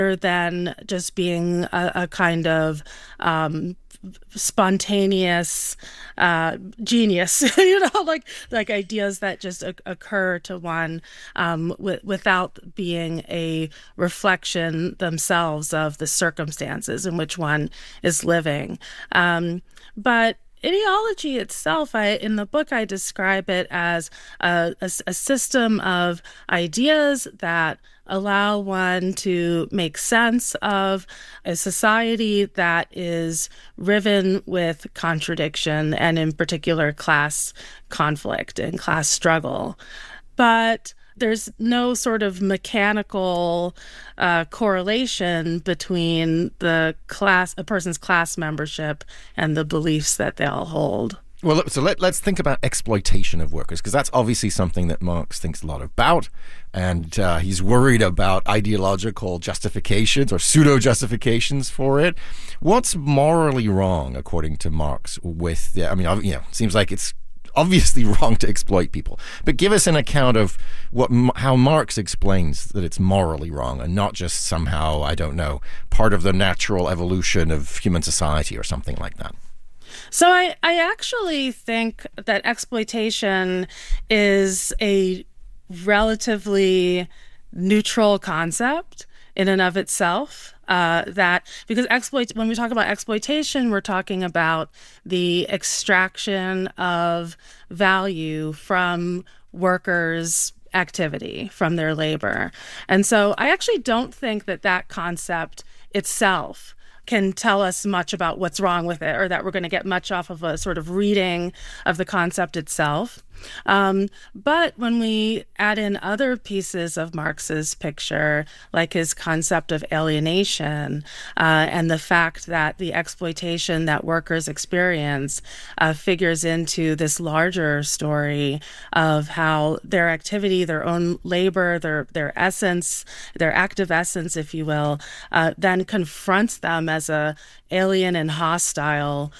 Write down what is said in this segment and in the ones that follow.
than just being a kind of spontaneous genius, like ideas that just occur to one without being a reflection themselves of the circumstances in which one is living. But ideology itself, in the book, I describe it as a system of ideas that allow one to make sense of a society that is riven with contradiction, and in particular class conflict and class struggle. But there's no sort of mechanical correlation between a person's class membership and the beliefs that they all hold. Well, so let's think about exploitation of workers, because that's obviously something that Marx thinks a lot about, and he's worried about ideological justifications or pseudo-justifications for it. What's morally wrong, according to Marx, with it seems like it's obviously wrong to exploit people, but give us an account of how Marx explains that it's morally wrong and not just somehow, I don't know, part of the natural evolution of human society or something like that. So I actually think that exploitation is a relatively neutral concept in and of itself. Because when we talk about exploitation, we're talking about the extraction of value from workers' activity, from their labor. And so I actually don't think that concept itself can tell us much about what's wrong with it, or that we're going to get much off of a sort of reading of the concept itself. But when we add in other pieces of Marx's picture, like his concept of alienation, and the fact that the exploitation that workers experience figures into this larger story of how their activity, their own labor, their essence, their active essence, if you will, then confronts them as a alien and hostile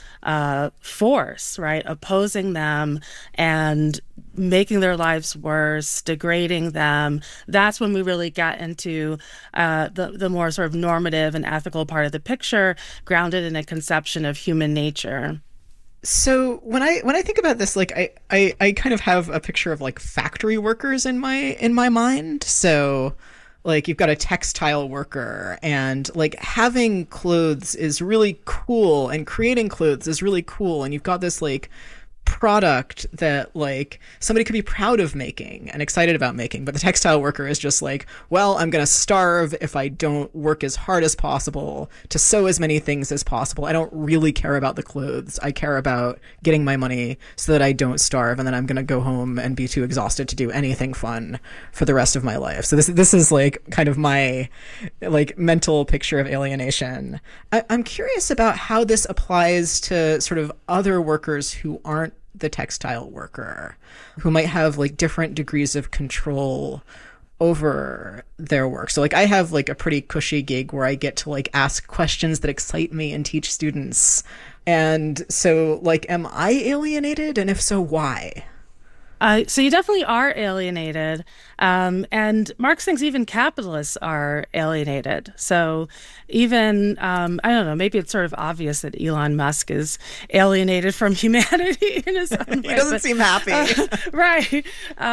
force, right? Opposing them and making their lives worse, degrading them. That's when we really get into the more sort of normative and ethical part of the picture, grounded in a conception of human nature. So when I think about this, like I kind of have a picture of like factory workers in my mind. So like you've got a textile worker, and like having clothes is really cool, and creating clothes is really cool, and you've got this like product that like somebody could be proud of making and excited about making, but the textile worker is just like, well, I'm going to starve if I don't work as hard as possible to sew as many things as possible. I don't really care about the clothes. I care about getting my money so that I don't starve, and then I'm going to go home and be too exhausted to do anything fun for the rest of my life. So this is like kind of my like mental picture of alienation. I'm curious about how this applies to sort of other workers who aren't the textile worker, who might have like different degrees of control over their work. So like I have like a pretty cushy gig where I get to like ask questions that excite me and teach students. And so like, am I alienated? And if so, why? So you definitely are alienated. And Marx thinks even capitalists are alienated. So even, I don't know, maybe it's sort of obvious that Elon Musk is alienated from humanity in his own way. He doesn't seem happy. Right.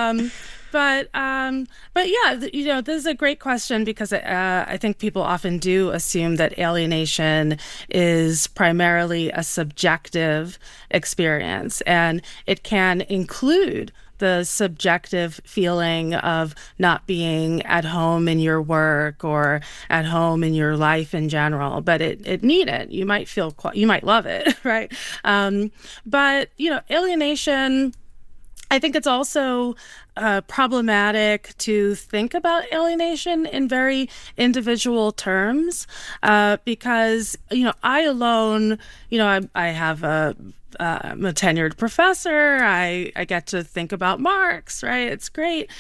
But yeah, this is a great question, because I think people often do assume that alienation is primarily a subjective experience, and it can include the subjective feeling of not being at home in your work or at home in your life in general, but it need it. You might you might love it, right? But alienation, I think it's also problematic to think about alienation in very individual terms, because I alone, I have I'm a tenured professor. I get to think about Marx, right? It's great.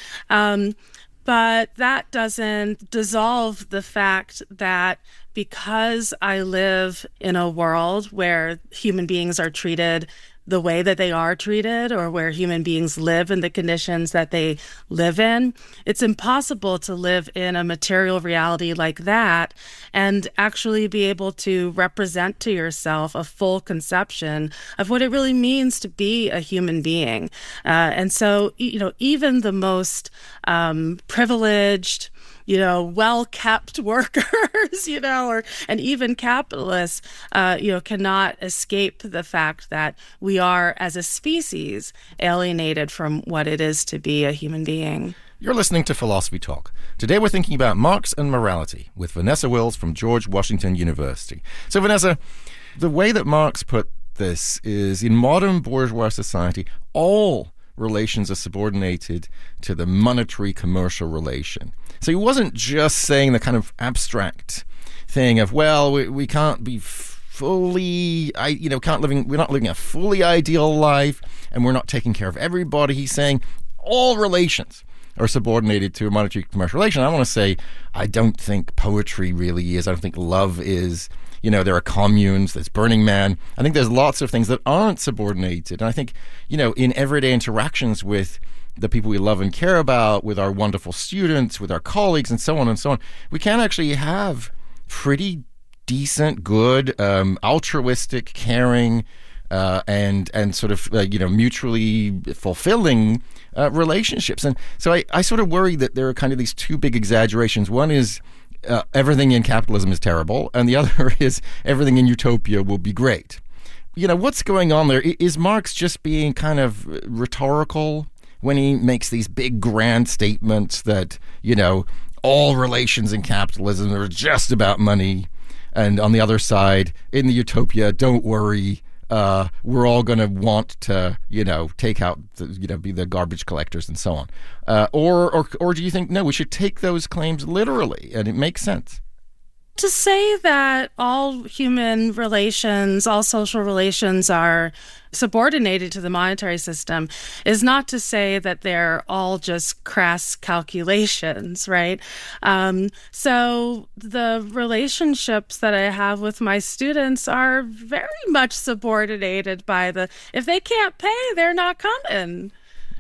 But that doesn't dissolve the fact that because I live in a world where human beings are treated the way that they are treated or where human beings live in the conditions that they live in. It's impossible to live in a material reality like that and actually be able to represent to yourself a full conception of what it really means to be a human being. And so, even the most privileged, well-kept workers, and even capitalists, cannot escape the fact that we are, as a species, alienated from what it is to be a human being. You're listening to Philosophy Talk. Today we're thinking about Marx and morality with Vanessa Wills from George Washington University. So, Vanessa, the way that Marx put this is, in modern bourgeois society, all relations are subordinated to the monetary commercial relation. So he wasn't just saying the kind of abstract thing of, we can't be we're not living a fully ideal life, and we're not taking care of everybody. He's saying all relations are subordinated to a monetary commercial relation. I want to say, I don't think poetry really is. I don't think love is. There are communes, there's Burning Man. I think there's lots of things that aren't subordinated. And I think, in everyday interactions with the people we love and care about, with our wonderful students, with our colleagues, and so on, we can actually have pretty decent, good, altruistic, caring, and sort of, mutually fulfilling relationships. And so I sort of worry that there are kind of these two big exaggerations. One is, everything in capitalism is terrible, and the other is everything in utopia will be great. What's going on there? Is Marx just being kind of rhetorical when he makes these big grand statements that, all relations in capitalism are just about money, and on the other side, in the utopia, don't worry, we're all going to want to, take out, be the garbage collectors and so on. Or do you think, no, we should take those claims literally and it makes sense? To say that all human relations, all social relations are subordinated to the monetary system is not to say that they're all just crass calculations, right? So the relationships that I have with my students are very much subordinated by if they can't pay, they're not coming.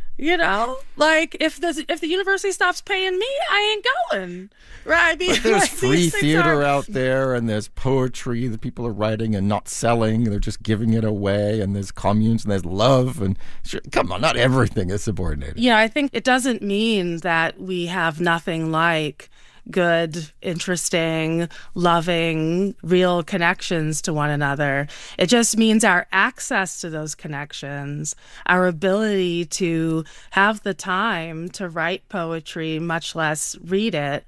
Like if the university stops paying me, I ain't going. Right? But there's free theater out there, and there's poetry that people are writing and not selling. They're just giving it away, and there's communes, and there's love. And come on, not everything is subordinated. Yeah, I think it doesn't mean that we have nothing like good, interesting, loving, real connections to one another. It just means our access to those connections, our ability to have the time to write poetry, much less read it,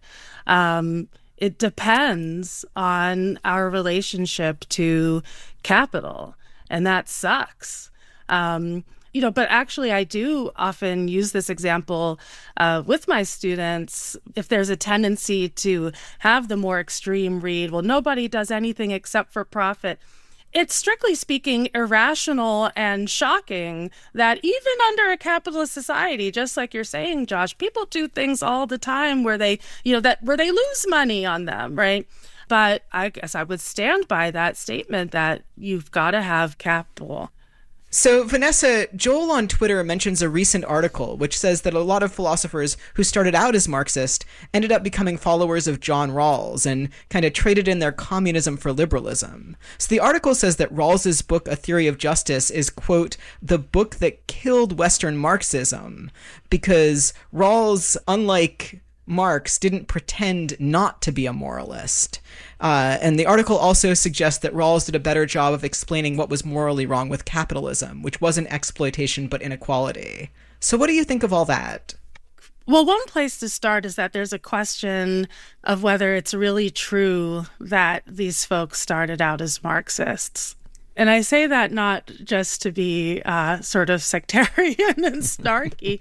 it depends on our relationship to capital, and that sucks. But actually I do often use this example with my students. If there's a tendency to have the more extreme read, nobody does anything except for profit. It's strictly speaking irrational and shocking that even under a capitalist society, just like you're saying, Josh, people do things all the time where they lose money on them, right? But I guess I would stand by that statement that you've got to have capital. So, Vanessa, Joel on Twitter mentions a recent article which says that a lot of philosophers who started out as Marxist ended up becoming followers of John Rawls and kind of traded in their communism for liberalism. So the article says that Rawls's book, A Theory of Justice, is, quote, the book that killed Western Marxism, because Rawls, unlike Marx, didn't pretend not to be a moralist. And the article also suggests that Rawls did a better job of explaining what was morally wrong with capitalism, which wasn't exploitation but inequality. So what do you think of all that? Well, one place to start is that there's a question of whether it's really true that these folks started out as Marxists. And I say that not just to be sort of sectarian and snarky.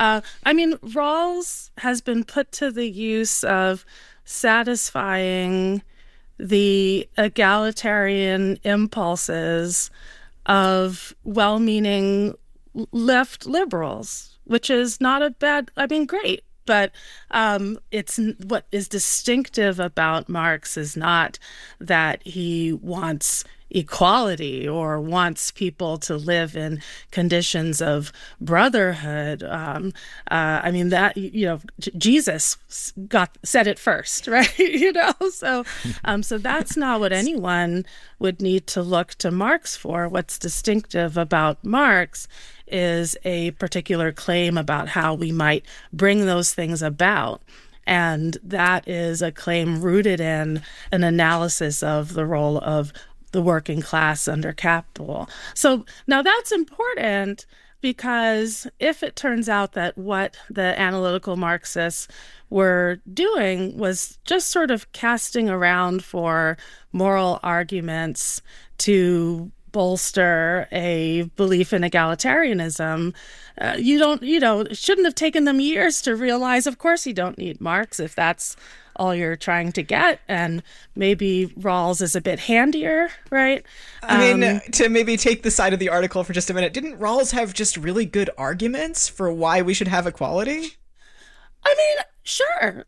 Rawls has been put to the use of satisfying the egalitarian impulses of well-meaning left liberals, which is not great. But it's what is distinctive about Marx is not that he wants equality or wants people to live in conditions of brotherhood. I mean, that, Jesus said it first, right? So that's not what anyone would need to look to Marx for. What's distinctive about Marx is a particular claim about how we might bring those things about. And that is a claim rooted in an analysis of the role of the working class under capital. So now that's important, because if it turns out that what the analytical Marxists were doing was just sort of casting around for moral arguments to bolster a belief in egalitarianism, it shouldn't have taken them years to realize, of course, you don't need Marx if that's all you're trying to get, and maybe Rawls is a bit handier, right? I mean, to maybe take the side of the article for just a minute, didn't Rawls have just really good arguments for why we should have equality? I mean, sure.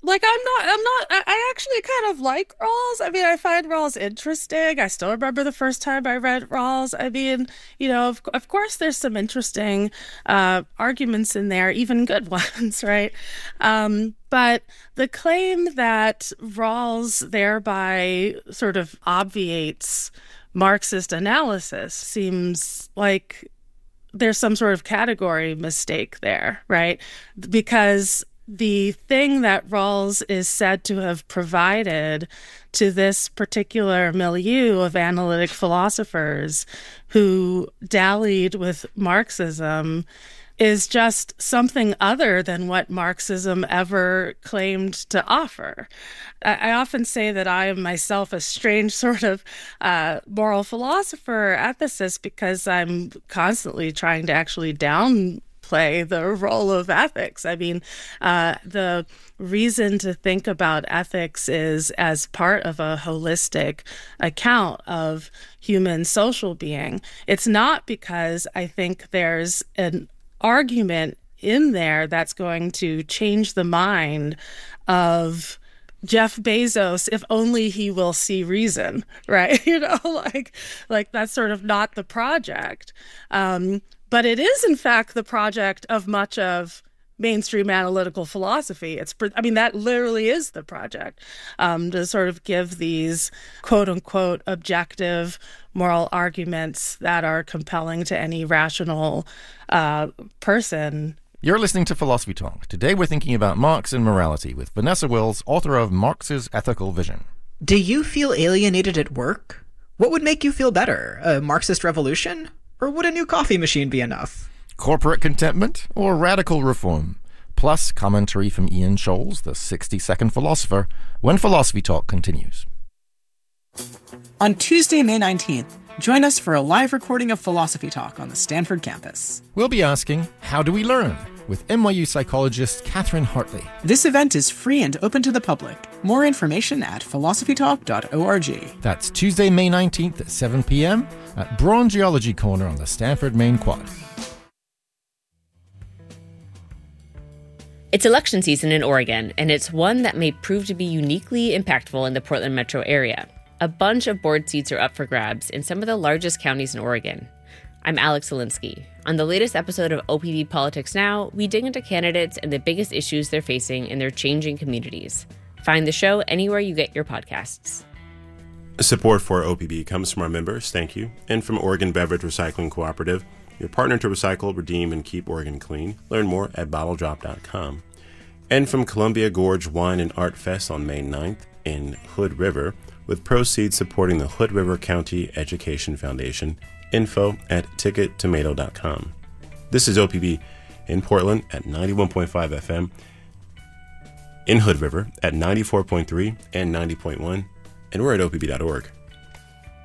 I actually kind of like Rawls. I mean, I find Rawls interesting. I still remember the first time I read Rawls. I mean, of course there's some interesting arguments in there, even good ones, right? But the claim that Rawls thereby sort of obviates Marxist analysis seems like there's some sort of category mistake there, right? Because the thing that Rawls is said to have provided to this particular milieu of analytic philosophers who dallied with Marxism is just something other than what Marxism ever claimed to offer. I often say that I am myself a strange sort of moral philosopher ethicist, because I'm constantly trying to actually downplay the role of ethics. I mean, the reason to think about ethics is as part of a holistic account of human social being. It's not because I think there's an argument in there that's going to change the mind of Jeff Bezos if only he will see reason, right? Like that's sort of not the project. But it is, in fact, the project of much of mainstream analytical philosophy. That literally is the project, to sort of give these quote unquote objective moral arguments that are compelling to any rational person. You're listening to Philosophy Talk. Today we're thinking about Marx and morality with Vanessa Wills, author of Marx's Ethical Vision. Do you feel alienated at work? What would make you feel better? A Marxist revolution? Or would a new coffee machine be enough? Corporate contentment or radical reform? Plus commentary from Ian Scholes, the 60-second philosopher, when Philosophy Talk continues. On Tuesday, May 19th, join us for a live recording of Philosophy Talk on the Stanford campus. We'll be asking, how do we learn? With NYU psychologist Catherine Hartley. This event is free and open to the public. More information at philosophytalk.org. That's Tuesday, May 19th at 7 p.m. at Braun Geology Corner on the Stanford Main Quad. It's election season in Oregon, and it's one that may prove to be uniquely impactful in the Portland metro area. A bunch of board seats are up for grabs in some of the largest counties in Oregon. I'm Alex Zielinski. On the latest episode of OPB Politics Now, we dig into candidates and the biggest issues they're facing in their changing communities. Find the show anywhere you get your podcasts. Support for OPB comes from our members, thank you, and from Oregon Beverage Recycling Cooperative, your partner to recycle, redeem, and keep Oregon clean. Learn more at bottledrop.com. And from Columbia Gorge Wine and Art Fest on May 9th in Hood River, with proceeds supporting the Hood River County Education Foundation. Info at tickettomato.com. This is OPB in Portland at 91.5 FM, in Hood River at 94.3 and 90.1, and we're at opb.org.